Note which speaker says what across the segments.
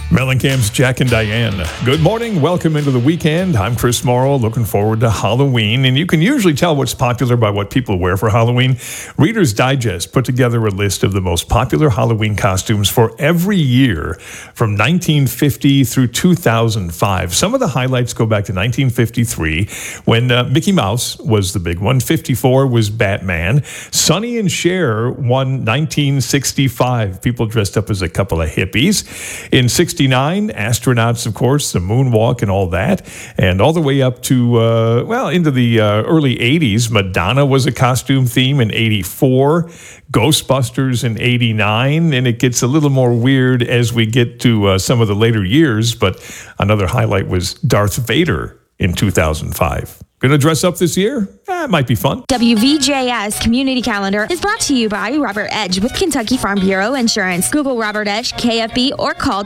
Speaker 1: Mellencamp's Jack and Diane. Good morning. Welcome into the weekend. I'm Chris Morrow, looking forward to Halloween. And you can usually tell what's popular by what people wear for Halloween. Reader's Digest put together a list of the most popular Halloween costumes for every year from 1950 through 2005. Some of the highlights go back to 1953 when Mickey Mouse was the big one. 54 was Batman. Sonny and Cher won 1965. People dressed up as a couple of hippies. In 69, astronauts, of course, the moonwalk and all that. And all the way up to, into the early 80s, Madonna was a costume theme in 84, Ghostbusters in 89, and it gets a little more weird as we get to some of the later years, but another highlight was Darth Vader in 2005. Going to dress up this year? It might be fun.
Speaker 2: WVJS Community Calendar is brought to you by Robert Edge with Kentucky Farm Bureau Insurance. Google Robert Edge, KFB, or call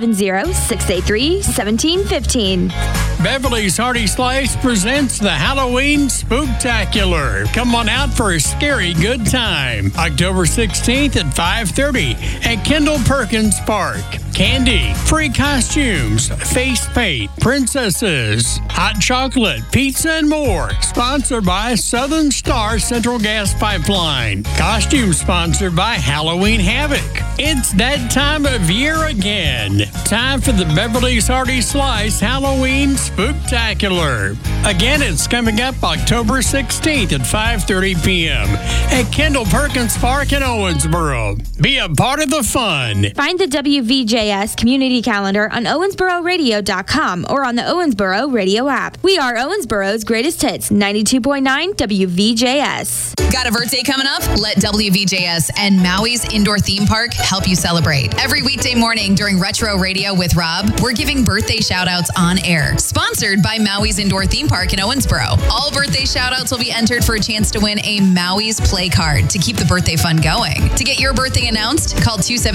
Speaker 2: 270-683-1715.
Speaker 3: Beverly's Hearty Slice presents the Halloween Spooktacular. Come on out for a scary good time. October 16th at 5:30 at Kendall Perkins Park. Candy, free costumes, face paint, princesses, hot chocolate, pizza, and more. Sponsored by Southern Star Central Gas Pipeline. Costume sponsored by Halloween Havoc. It's that time of year again. Time for the Beverly's Hearty Slice Halloween Spooktacular. Again, it's coming up October 16th at 5:30 p.m. at Kendall Perkins Park in Owensboro. Be a part of the fun.
Speaker 2: Find the WVJS Community Calendar on owensbororadio.com or on the Owensboro Radio app. We are Owensboro's greatest hits, 92.9 WVJS.
Speaker 4: Got a birthday coming up? Let WVJS and Maui's Indoor Theme Park help you celebrate. Every weekday morning during Retro Radio with Rob, we're giving birthday shout-outs on air. Sponsored by Maui's Indoor Theme Park in Owensboro. All birthday shout-outs will be entered for a chance to win a Maui's Play Card to keep the birthday fun going. To get your birthday announced, call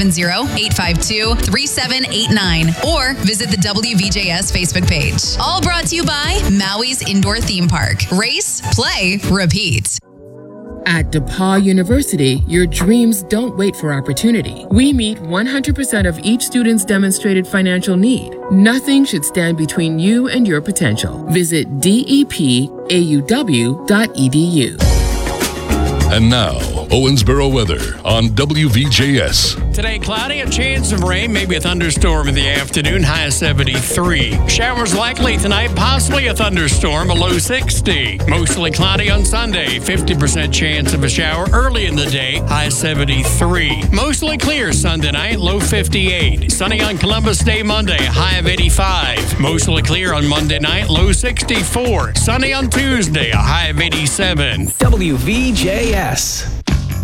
Speaker 4: 270-852-3789 or visit the WVJS Facebook page. All brought to you by Maui's Indoor Theme Park. Race, play, repeat.
Speaker 5: At DePauw University, your dreams don't wait for opportunity. We meet 100% of each student's demonstrated financial need. Nothing should stand between you and your potential. Visit depauw.edu.
Speaker 6: And now, Owensboro weather on WVJS.
Speaker 3: Today, cloudy, a chance of rain, maybe a thunderstorm in the afternoon, high 73. Showers likely tonight, possibly a thunderstorm, a low 60. Mostly cloudy on Sunday, 50% chance of a shower early in the day, high 73. Mostly clear Sunday night, low 58. Sunny on Columbus Day Monday, high of 85. Mostly clear on Monday night, low 64. Sunny on Tuesday, a high of 87.
Speaker 7: WVJS.